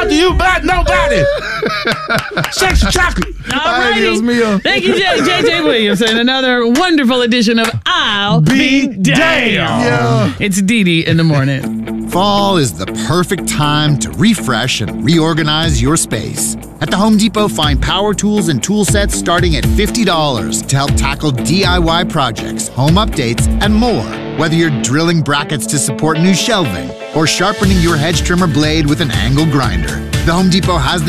talk to you about nobody. Sexy chocolate. All righty. Thank you, J.J. Williams, and another wonderful edition of I'll Be Damned. Yeah. It's Dee Dee in the morning. Fall is the perfect time to refresh and reorganize your space. At the Home Depot, find power tools and tool sets starting at $50 to help tackle DIY projects, home updates, and more. Whether you're drilling brackets to support new shelving or sharpening your hedge trimmer blade with an angle grinder, the Home Depot has the